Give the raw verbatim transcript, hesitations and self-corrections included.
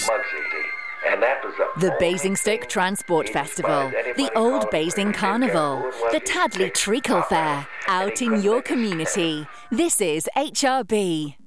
And that was the Basingstoke Transport Festival, the Old Basing Carnival, the Tadley Treacle Fair, out in your community. This is H R B.